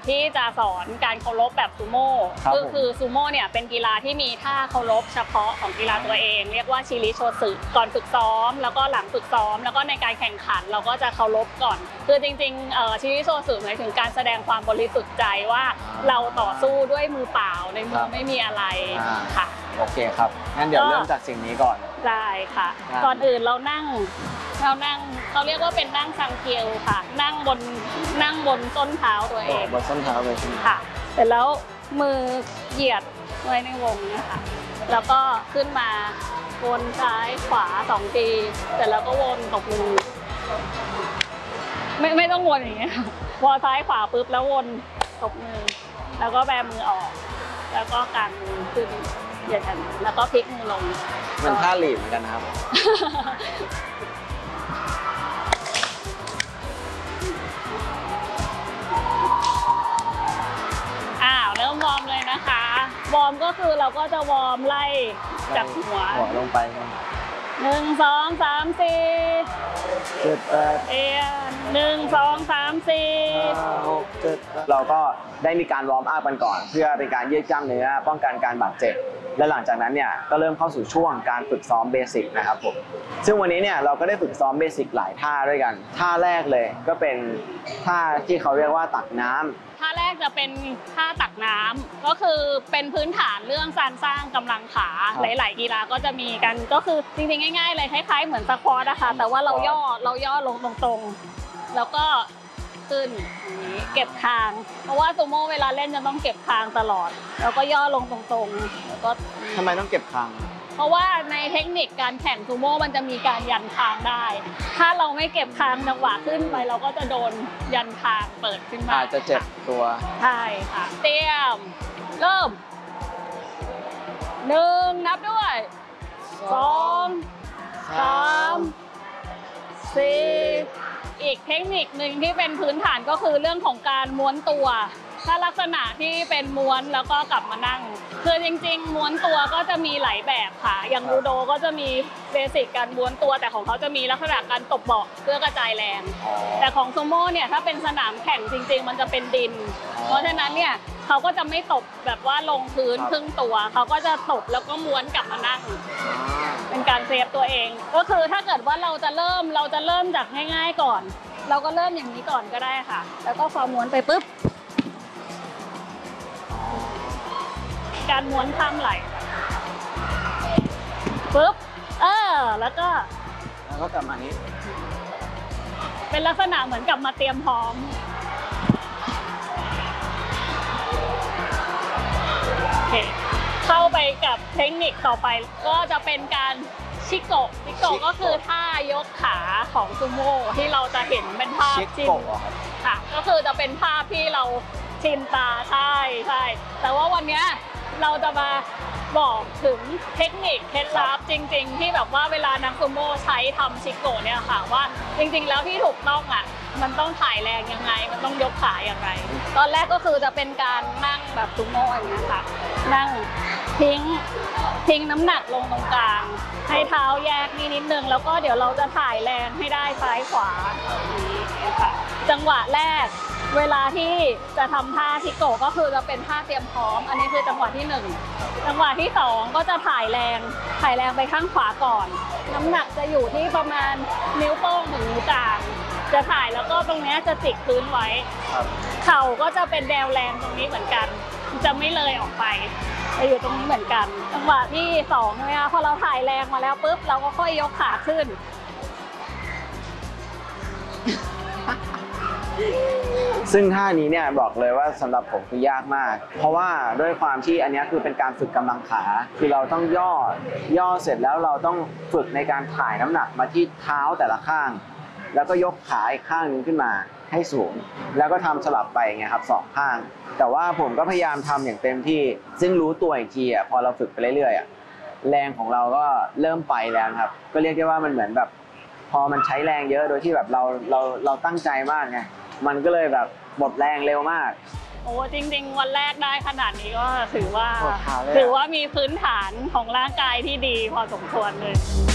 ที่จะสอนการเคารพแบบซูโม่คือซูโม่เนี่ยเป็นกีฬาที่มีท่าเคารพเฉพาะของกีฬาตัวเองเรียกว่าชิริโชสึก่อนฝึกซ้อมแล้วก็หลังฝึกซ้อมแล้วก็ในการแข่งขันเราก็จะเคารพก่อนคือจริงๆชิริโชสึหมายถึงการแสดงความบริสุทธิ์ใจว่าเราต่อสู้ด้วยมือเปล่าในมือไม่มีอะไรค่ะโอเคครับงั้นเดี๋ยวเริ่มจากสิ่งนี้ก่อนได้ค่ะก่อนอื่นเรานั่งเขาเรียกว่าเป็นนั่งซังเกียวค่ะนั่งบนส้นเท้าตัวเองบนส้นเท้าเลยใช่ไหมค่ะเสร็จแล้วมือเหยียดไว้ในวงนะคะแล้วก็ขึ้นมาวนซ้ายขวา2 ทีเสร็จแล้วก็วนตกมือไม่ต้องวนอย่างเงี้ยวนซ้ายขวาปุ๊บแล้ววนตกมือแล้วก็แบมือออกแล้วก็กางมือขึ้นอย่างนั้นแล้วก็พลิกมือลงมันท่าหลีเหมือนกันนะครับเริ่มวอร์มเลยนะคะวอร์มก็คือเราก็จะวอร์มไล่จากหัวลงไป 1 2 3 4 7 8 1 2 3 4 6 7เราก็ได้มีการวอร์มอัพกันก่อนเพื่อเป็นการยืดกล้ามเนื้อป้องกันการบาดเจ็บและหลังจากนั้นเนี่ยก็เริ่มเข้าสู่ช่วงการฝึกซ้อมเบสิกนะครับผมซึ่งวันนี้เนี่ยเราก็ได้ฝึกซ้อมเบสิกหลายท่าด้วยกันท่าแรกเลยก็เป็นท่าที่เขาเรียกว่าตักน้ำท่าแรกจะเป็นท่าตักน้ำก็คือเป็นพื้นฐานเรื่องการสร้างกำลังขาหลายๆกีฬาก็จะมีกันก็คือจริงๆง่ายๆเลยคล้ายๆเหมือนสควอตนะคะแต่ว่าเราย่อลงตรงๆแล้วก็ขึ้นอย่างนี้เก็บคางเพราะว่าซูโม่เวลาเล่นจะต้องเก็บคางตลอดแล้วก็ย่อลงตรงๆแล้วก็ทำไมต้องเก็บคางเพราะว่าในเทคนิคการแข่งซูโม่มันจะมีการยันคางได้ถ้าเราไม่เก็บคางจังหวะขึ้นไปเราก็จะโดนยันคางเปิดขึ้นมาอาจจะเจ็บตัวใช่ค่ะเตรียมเริ่ม1นับด้วย2 3 4อีกเทคนิคหนึ่งที่เป็นพื้นฐานก็คือเรื่องของการม้วนตัวถ้าลักษณะที่เป็นม้วนแล้วก็กลับมานั่งคือจริงๆม้วนตัวก็จะมีหลายแบบค่ะอย่างยูโดก็จะมีเบสิกการม้วนตัวแต่ของเขาจะมีลักษณะการตบเบาะเพื่อกระจายแรงแต่ของซูโม่เนี่ยถ้าเป็นสนามแข่งจริงๆมันจะเป็นดินเพราะฉะนั้นเนี่ยเขาก็จะไม่ตบแบบว่าลงพื้นครึ่งตัวเขาก็จะตบแล้วก็ม้วนกลับมานั่งเป็นการเซฟตัวเองก็คือถ้าเกิดว่าเราจะเริ่มจากง่ายๆก่อนเราก็เริ่มอย่างนี้ก่อนก็ได้ค่ะแล้วก็พอม้วนไปปุ๊บการม้วนข้ามไหล่ปุ๊บแล้วก็กลับมานี้เป็นลักษณะเหมือนกับมาเตรียมพร้อมโอเคเข้าไปกับเทคนิคต่อไปก็จะเป็นการชิโกะก็คือท่ายกขาของซูโม่ที่เราจะเห็นเป็นภาพชินค่ะก็คือจะเป็นภาพที่เราชินตาใช่แต่ว่าวันนี้เราจะมาบอกถึงเทคนิคเคล็ดลับจริงๆที่แบบว่าเวลานักซูโม่ใช้ทำชิโกะเนี่ยค่ะว่าจริงๆแล้วที่ถูกต้องอ่ะมันต้องถ่ายแรงยังไงมันต้องยกขาอย่างไรตอนแรกก็คือจะเป็นการนั่งแบบซูโม่อย่างนี้ค่ะนั่งทิ้งน้ำหนักลงตรงกลางให้เท้าแยกนิดนึงแล้วก็เดี๋ยวเราจะถ่ายแรงให้ได้ซ้ายขวานี้ค่ะจังหวะแรกเวลาที่จะทำท่าชิโกะก็คือจะเป็นท่าเตรียมพร้อมอันนี้คือจังหวะที่1จังหวะที่2ก็จะถ่ายแรงไปข้างขวาก่อนน้ำหนักจะอยู่ที่ประมาณนิ้วโป้งถึงนิ้วกลางจะถ่ายแล้วก็ตรงนี้จะจิกพื้นไว้เข่าก็จะเป็นแนวแรงตรงนี้เหมือนกันจะไม่เลยออกไปจะอยู่ตรงนี้เหมือนกันจังหวะที่2ใช่ไหมคะพอเราถ่ายแรงมาแล้วปุ๊บเราก็ค่อยยกขาขึ้นซึ่งท่านี้เนี่ยบอกเลยว่าสำหรับผมคือยากมากเพราะว่าด้วยความที่อันนี้คือเป็นการฝึกกำลังขาคือเราต้องย่อเสร็จแล้วเราต้องฝึกในการถ่ายน้ำหนักมาที่เท้าแต่ละข้างแล้วก็ยกขาอีกข้างนึงขึ้นมาให้สูงแล้วก็ทำสลับไปไงครับ2ข้างแต่ว่าผมก็พยายามทำอย่างเต็มที่ซึ่งรู้ตัวอีกทีพอเราฝึกไปเรื่อยๆแรงของเราก็เริ่มไปแล้วครับก็เรียกได้ว่ามันเหมือนแบบพอมันใช้แรงเยอะโดยที่แบบเราตั้งใจมากไงมันก็เลยแบบหมดแรงเร็วมากโอ้จริงๆวันแรกได้ขนาดนี้ก็ถือว่ามีพื้นฐานของร่างกายที่ดีพอสมควรเลย